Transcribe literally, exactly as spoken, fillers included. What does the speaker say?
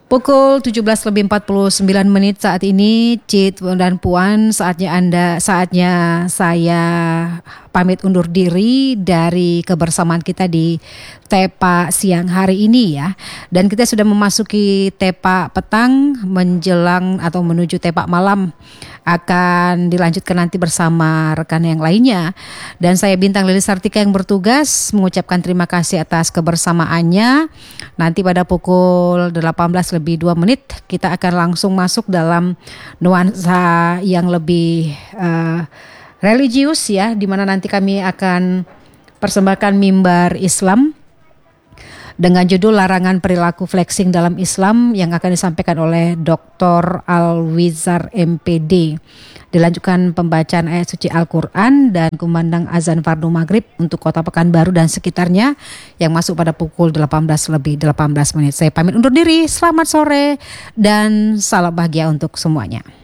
Pukul tujuh belas lebih empat puluh sembilan menit saat ini, Cid dan Puan, saatnya Anda, saatnya saya pamit undur diri dari kebersamaan kita di Tepa siang hari ini ya. Dan kita sudah memasuki Tepa petang menjelang atau menuju Tepa malam. Akan dilanjutkan nanti bersama rekan yang lainnya. Dan saya Bintang Lilis Sartika yang bertugas mengucapkan terima kasih atas kebersamaannya. Nanti pada pukul delapan belas lebih dua menit kita akan langsung masuk dalam nuansa yang lebih uh, religius ya, di mana nanti kami akan persembahkan mimbar Islam dengan judul Larangan Perilaku Flexing dalam Islam yang akan disampaikan oleh Doktor Alwizar M P D. Dilanjutkan pembacaan ayat suci Al-Quran dan kumandang azan fardu maghrib untuk Kota Pekanbaru dan sekitarnya yang masuk pada pukul delapan belas lebih delapan belas menit. Saya pamit undur diri, selamat sore dan salam bahagia untuk semuanya.